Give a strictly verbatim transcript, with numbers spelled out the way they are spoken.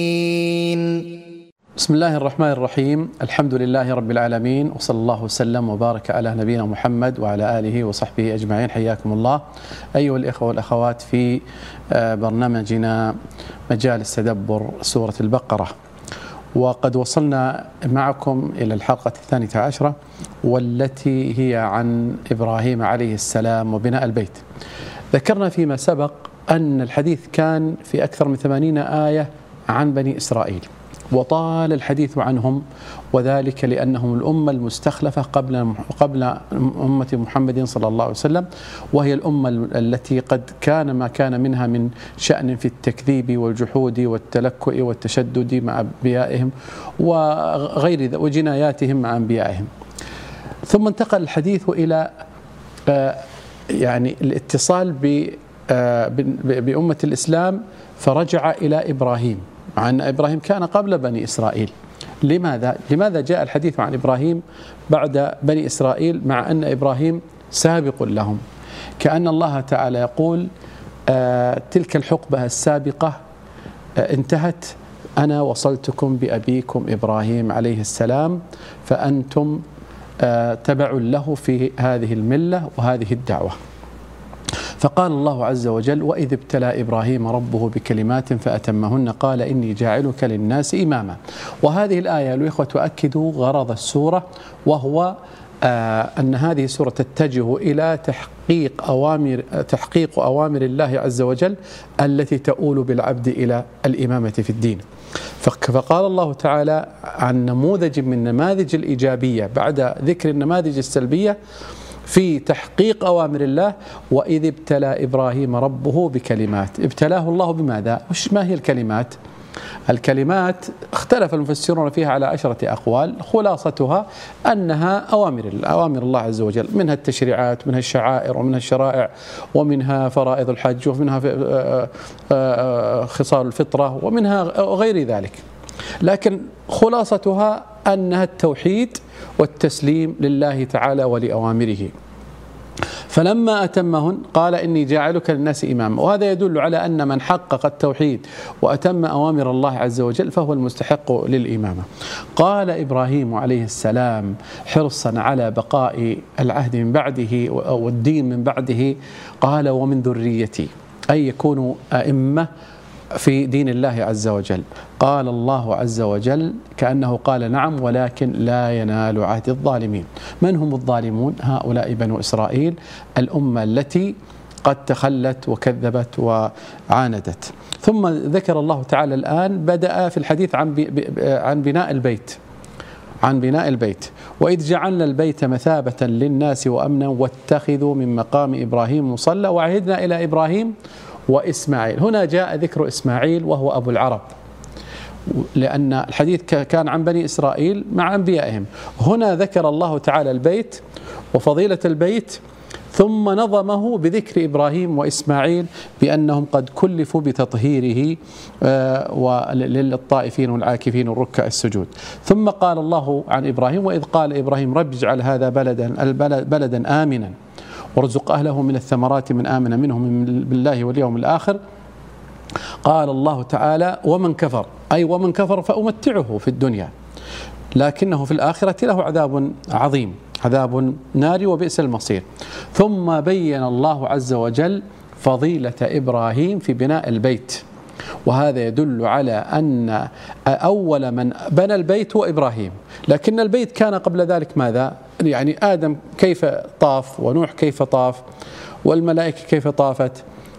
بسم الله الرحمن الرحيم. الحمد لله رب العالمين، وصلى الله وسلم وبارك على نبينا محمد وعلى آله وصحبه أجمعين. حياكم الله أيها الإخوة والأخوات في برنامجنا مجالس تدبر سورة البقرة، وقد وصلنا معكم إلى الحلقة الثانية عشرة والتي هي عن إبراهيم عليه السلام وبناء البيت. ذكرنا فيما سبق أن الحديث كان في أكثر من ثمانين آية عن بني إسرائيل، وطال الحديث عنهم، وذلك لأنهم الأمة المستخلفة قبل قبل أمة محمد صلى الله عليه وسلم، وهي الأمة التي قد كان ما كان منها من شأن في التكذيب والجحود والتلكؤ والتشدد مع أنبيائهم وغير وجناياتهم مع أنبيائهم. ثم انتقل الحديث إلى يعني الاتصال بأمة الإسلام، فرجع إلى إبراهيم، مع أن إبراهيم كان قبل بني إسرائيل. لماذا؟ لماذا جاء الحديث عن إبراهيم بعد بني إسرائيل، مع أن إبراهيم سابق لهم؟ كأن الله تعالى يقول آه تلك الحقبة السابقة آه انتهت، أنا وصلتكم بأبيكم إبراهيم عليه السلام، فأنتم آه تبع له في هذه الملة وهذه الدعوة. فقال الله عز وجل: وإذ ابتلى إبراهيم ربه بكلمات فأتمهن قال إني جاعلك للناس إماما. وهذه الآية الإخوة تؤكد غرض السورة، وهو آه أن هذه السورة تتجه إلى تحقيق أوامر تحقيق أوامر الله عز وجل التي تؤول بالعبد إلى الإمامة في الدين. فقال الله تعالى عن نموذج من نماذج الإيجابية بعد ذكر النماذج السلبية في تحقيق أوامر الله: وإذ ابتلى إبراهيم ربه بكلمات. ابتلاه الله بماذا؟ وش ما هي الكلمات؟ الكلمات اختلف المفسرون فيها على عشرة أقوال، خلاصتها أنها أوامر أوامر الله عز وجل، منها التشريعات، منها الشعائر، ومنها الشرائع، ومنها فرائض الحج، ومنها خصال الفطرة، ومنها غير ذلك. لكن خلاصتها أنها التوحيد والتسليم لله تعالى ولأوامره. فلما أتمهن قال إني جاعلك للناس إماما. وهذا يدل على أن من حقق التوحيد وأتم أوامر الله عز وجل فهو المستحق للإمامة. قال إبراهيم عليه السلام حرصا على بقاء العهد من بعده والدين من بعده، قال: ومن ذريتي، أي يكونوا أئمة في دين الله عز وجل. قال الله عز وجل كأنه قال: نعم، ولكن لا ينال عهد الظالمين. من هم الظالمون؟ هؤلاء بنو إسرائيل، الأمة التي قد تخلت وكذبت وعاندت. ثم ذكر الله تعالى الآن بدأ في الحديث عن عن بناء البيت عن بناء البيت وإذ جعلنا البيت مثابة للناس وأمنا واتخذوا من مقام إبراهيم مصلى وعهدنا إلى إبراهيم وإسماعيل. هنا جاء ذكر إسماعيل وهو أبو العرب، لأن الحديث كان عن بني إسرائيل مع أنبيائهم. هنا ذكر الله تعالى البيت وفضيلة البيت، ثم نظمه بذكر إبراهيم وإسماعيل بأنهم قد كلفوا بتطهيره للطائفين والعاكفين والركع السجود. ثم قال الله عن إبراهيم: وإذ قال إبراهيم رب اجعل هذا بلدا بلدا آمنا وارزق أهله من الثمرات من آمن منهم بالله واليوم الآخر. قال الله تعالى: ومن كفر، أي ومن كفر فأمتعه في الدنيا لكنه في الآخرة له عذاب عظيم، عذاب ناري وبئس المصير. ثم بين الله عز وجل فضيلة إبراهيم في بناء البيت، وهذا يدل على أن أول من بنى البيت هو إبراهيم، لكن البيت كان قبل ذلك ماذا؟ يعني آدم كيف طاف، ونوح كيف طاف، والملائكة كيف طافت،